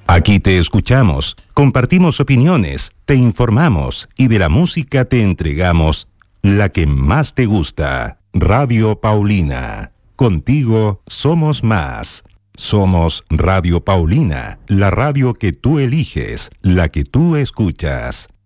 Aquí te escuchamos, compartimos opiniones, te informamos y de la música te entregamos la que más te gusta. Radio Paulina. Contigo somos más. Somos Radio Paulina, la radio que tú eliges, la que tú escuchas.